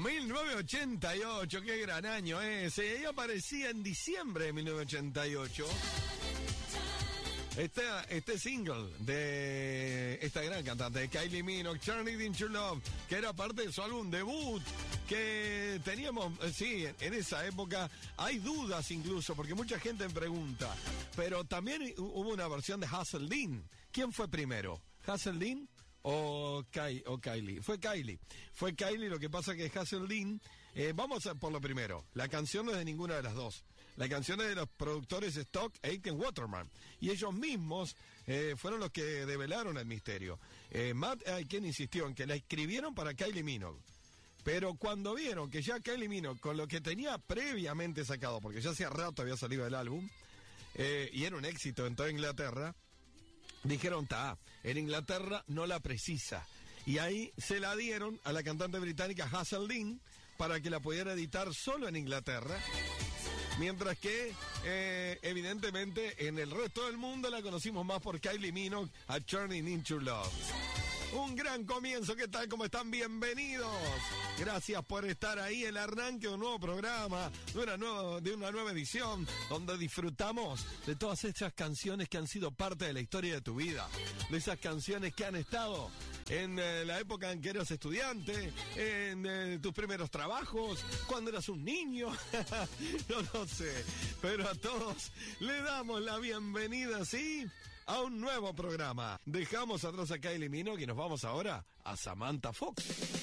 1988, qué gran año ese. Ella aparecía en diciembre de 1988. Este single de esta gran cantante, Kylie Minogue, Turning Into Love, que era parte de su álbum debut, que teníamos, sí, en esa época hay dudas incluso, porque mucha gente me pregunta, pero también hubo una versión de Hazelden. ¿Quién fue primero? ¿Hazelden o Kylie? Fue Kylie, lo que pasa que Hazelden, vamos por lo primero, la canción no es de ninguna de las dos. La canción es de los productores Stock e Aiken Waterman. Y ellos mismos fueron los que develaron el misterio. Matt Aiken insistió en que la escribieron para Kylie Minogue. Pero cuando vieron que ya Kylie Minogue, con lo que tenía previamente sacado, porque ya hacía rato había salido el álbum, y era un éxito en toda Inglaterra, dijeron, en Inglaterra no la precisa. Y ahí se la dieron a la cantante británica Hazelden para que la pudiera editar solo en Inglaterra. Mientras que, evidentemente, en el resto del mundo la conocimos más por Kylie Minogue, a Turning Into Love. Un gran comienzo, ¿qué tal? ¿Cómo están? Bienvenidos. Gracias por estar ahí, el arranque de un nuevo programa, de una nueva edición, donde disfrutamos de todas estas canciones que han sido parte de la historia de tu vida, de esas canciones que han estado en la época en que eras estudiante, en tus primeros trabajos, cuando eras un niño, no lo sé, pero a todos le damos la bienvenida, ¿sí?, a un nuevo programa. Dejamos atrás a Kylie Minogue y nos vamos ahora a Samantha Fox.